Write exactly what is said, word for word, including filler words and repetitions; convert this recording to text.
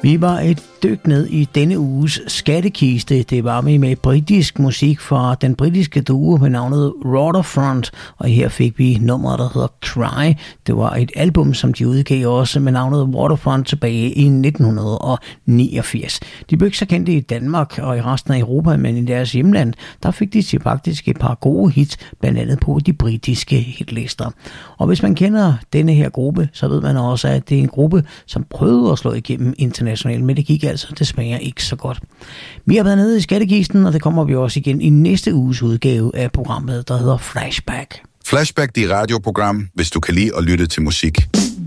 Vi var et dyk ned i denne uges skattekiste. Det var vi med britisk musik fra den britiske duo med navnet Waterfront, og her fik vi nummeret, der hedder Cry. Det var et album, som de udgav også med navnet Waterfront tilbage i nitten niogfirs. De blev ikke så kendte i Danmark og i resten af Europa, men i deres hjemland, der fik de til faktisk et par gode hits, blandt andet på de britiske hitlister. Og hvis man kender denne her gruppe, så ved man også, at det er en gruppe, som prøvede at slå igennem internationalt, men det gik altså desværre ikke så godt. Vi har været nede i skattekisten, og det kommer vi også igen i næste uges udgave af programmet, der hedder Flashback. Flashback, det radioprogram, hvis du kan lide at lytte til musik.